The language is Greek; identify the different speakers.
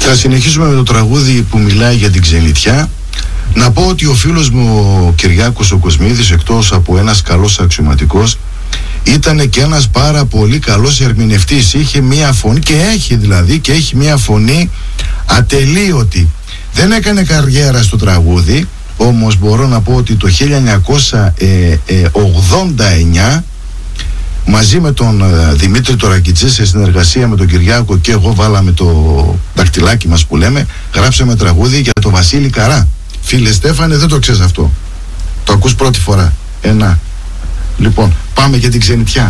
Speaker 1: Θα συνεχίσουμε με το τραγούδι που μιλάει για την ξενιτιά. Να πω ότι ο φίλος μου ο Κυριάκος ο Κοσμίδης, εκτός από ένας καλός αξιωματικός, ήταν και ένας πάρα πολύ καλός ερμηνευτής. Είχε μία φωνή, και έχει δηλαδή, και έχει μία φωνή ατελείωτη. Δεν έκανε καριέρα στο τραγούδι, όμως μπορώ να πω ότι το 1989 μαζί με τον Δημήτρη Τωρακιτσή, σε συνεργασία με τον Κυριάκο και εγώ, βάλαμε το δαχτυλάκι μας που λέμε, γράψαμε τραγούδι για τον Βασίλη Καρά. Φίλε Στέφανε, δεν το ξέρεις αυτό? Το ακούς πρώτη φορά? Λοιπόν, πάμε για την ξενιτιά.